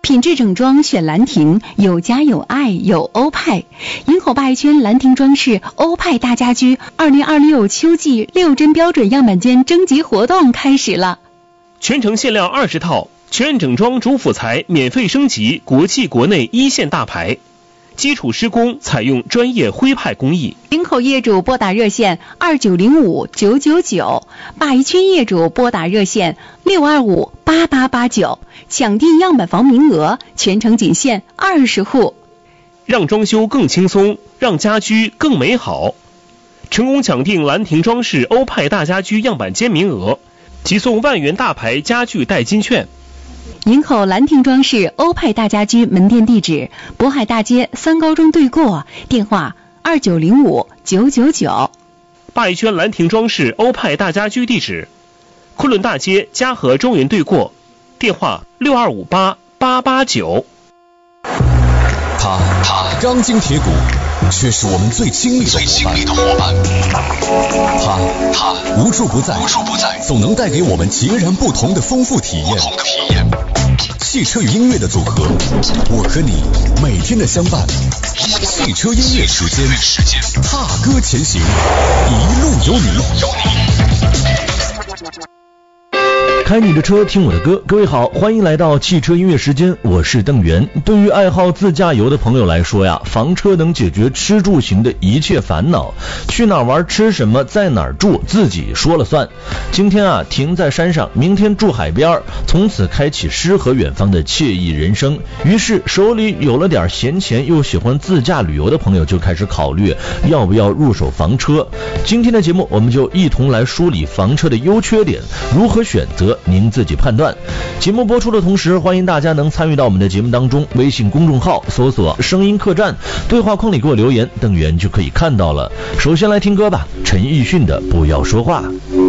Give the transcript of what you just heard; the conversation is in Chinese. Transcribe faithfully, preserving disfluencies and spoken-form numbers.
品质整装选兰亭，有家有爱有欧派。营口八一圈兰亭装饰欧派大家居二零二六秋季六针标准样板间征集活动开始了， 全程限量二十套，全整装主辅材免费升级国际国内一线大牌，基础施工采用专业徽派工艺。 营口业主拨打热线二九零五九九九，八一圈业主拨打热线六二五八八八九，抢订样板房名额，全程仅限二十户， 让装修更轻松，让家居更美好。成功抢订兰亭装饰欧派大家居样板间名额，即送万元大牌家具代金券。 营口兰亭装饰欧派大家居门店地址：渤海大街三高中对过，电话二九零五九九九。 八一圈兰亭装饰欧派大家居地址：昆仑大街嘉禾中原对过，电话六二五八八八九。 他他钢筋铁骨，却是我们最亲密的伙伴。他他无处不在，无处不在，总能带给我们截然不同的丰富体验。不同的体验。汽车与音乐的组合，我和你每天的相伴。汽车音乐时间，踏歌前行，一路有你。 开你的车，听我的歌。各位好，欢迎来到汽车音乐时间，我是邓源。对于爱好自驾游的朋友来说呀，房车能解决吃住行的一切烦恼，去哪儿玩，吃什么，在哪儿住，自己说了算。今天啊停在山上，明天住海边，从此开启诗和远方的惬意人生。于是手里有了点闲钱，又喜欢自驾旅游的朋友就开始考虑要不要入手房车。今天的节目我们就一同来梳理房车的优缺点，如何选择您自己判断。节目播出的同时，欢迎大家能参与到我们的节目当中，微信公众号搜索声音客栈，对话框里给我留言，邓源就可以看到了。首先来听歌吧，陈奕迅的不要说话。